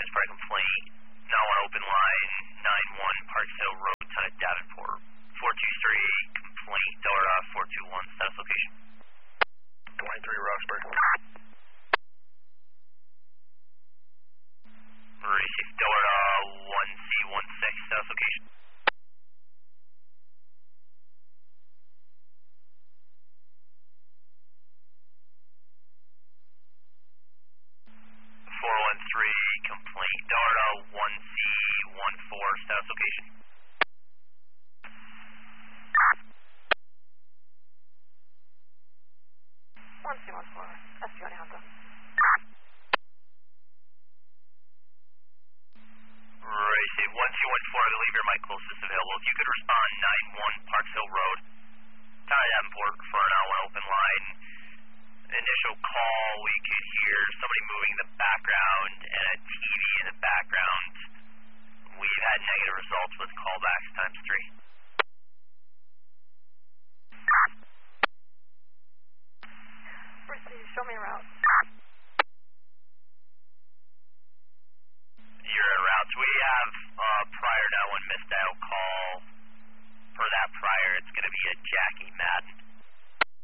Roxbury complaint. Now on open line, 91 Parks Hill Road, Lieutenant Davenport. 423 complaint, Delta 421, status location. 23 Roxbury. Receive Delta 1C16, status location. 413 complaint, Delta 1C14, status location. 1C14, SQ Alejandro. Receive 1C14, I believe you're my closest available. If you could respond, 91 Parks Hill Road, Lieutenant Davenport for an hour open line. Initial call, we could hear somebody moving in the background and a TV in the background. We've had negative results with callbacks ×3. Receive, show me around.